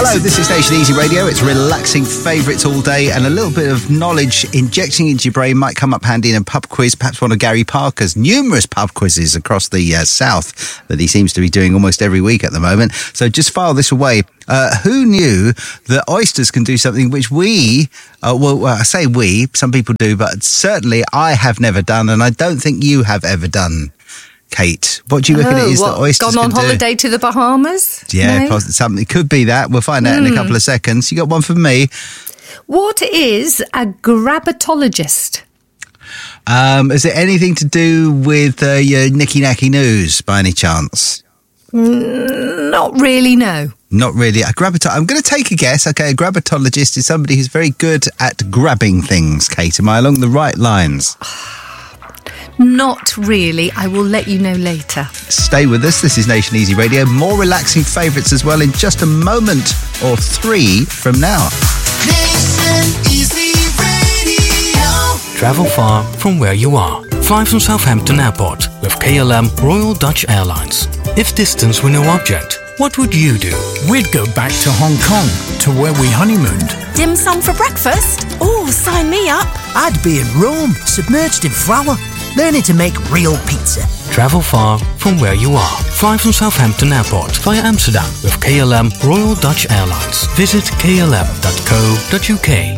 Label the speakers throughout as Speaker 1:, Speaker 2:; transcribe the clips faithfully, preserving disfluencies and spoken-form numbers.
Speaker 1: Hello, this is Nation Easy Radio. It's relaxing favourites all day, and a little bit of knowledge injecting into your brain might come up handy in a pub quiz, perhaps one of Gary Parker's numerous pub quizzes across the uh, south that he seems to be doing almost every week at the moment. So just file this away. Uh, who knew that oysters can do something which we, uh, well, well, I say we, some people do, but certainly I have never done, and I don't think you have ever done. Kate, what do you reckon
Speaker 2: oh,
Speaker 1: it is
Speaker 2: what,
Speaker 1: that oysters
Speaker 2: gone on
Speaker 1: can do?
Speaker 2: holiday to the Bahamas?
Speaker 1: Yeah,
Speaker 2: no?
Speaker 1: something. It could be that. We'll find out mm. in a couple of seconds. You got one from me.
Speaker 2: What is a grabatologist?
Speaker 1: Um, is it anything to do with uh, your nicky-nacky news, by any chance?
Speaker 2: Mm, not really, no.
Speaker 1: Not really. A grabato- I'm going to take a guess. Okay, a grabatologist is somebody who's very good at grabbing things, Kate. Am I along the right lines?
Speaker 2: Not really. I will let you know later.
Speaker 1: Stay with us. This is Nation Easy Radio. More relaxing favourites as well in just a moment or three from now.
Speaker 3: Nation Easy Radio.
Speaker 4: Travel far from where you are. Fly from Southampton Airport with K L M Royal Dutch Airlines. If distance were no object, what would you do?
Speaker 5: We'd go back to Hong Kong, to where we honeymooned.
Speaker 6: Dim sum for breakfast? Oh, sign me up.
Speaker 7: I'd be in Rome, submerged in flour, learning to make real pizza.
Speaker 4: Travel far from where you are. Fly from Southampton Airport via Amsterdam with K L M Royal Dutch Airlines. Visit k l m dot co dot u k.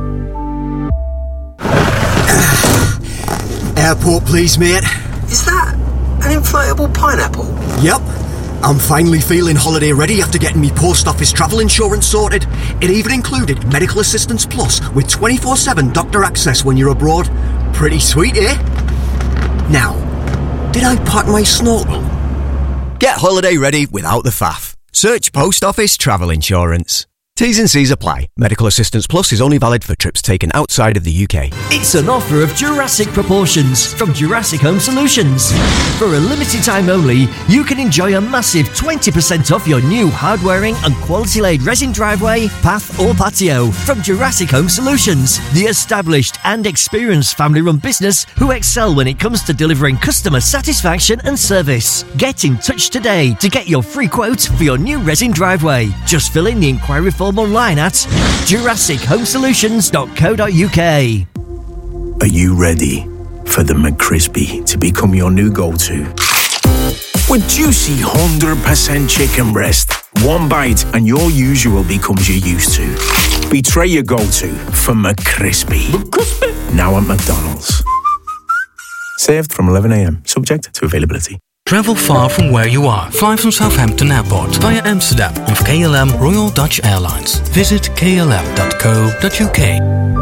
Speaker 8: Airport, please, mate.
Speaker 9: Is that an inflatable pineapple?
Speaker 8: Yep. I'm finally feeling holiday ready after getting me post office travel insurance sorted. It even included Medical Assistance Plus with twenty-four seven doctor access when you're abroad. Pretty sweet, eh? Now, did I pack my snorkel?
Speaker 10: Get holiday ready without the faff. Search Post Office Travel Insurance. T's and C's apply. Medical Assistance Plus is only valid for trips taken outside of the U K.
Speaker 11: It's an offer of Jurassic proportions from Jurassic Home Solutions. For a limited time only, you can enjoy a massive twenty percent off your new hard-wearing and quality-laid resin driveway, path or patio from Jurassic Home Solutions, the established and experienced family-run business who excel when it comes to delivering customer satisfaction and service. Get in touch today to get your free quote for your new resin driveway. Just fill in the inquiry form online at jurassic home solutions dot co dot u k.
Speaker 5: Are you ready for the McCrispy to become your new go-to? With juicy one hundred percent chicken breast, one bite and your usual becomes your used to. Betray your go-to for McCrispy. McCrispy. Now at McDonald's. Served from eleven a.m. Subject to availability.
Speaker 4: Travel far from where you are. Fly from Southampton Airport via Amsterdam with K L M Royal Dutch Airlines. Visit k l m dot co dot u k.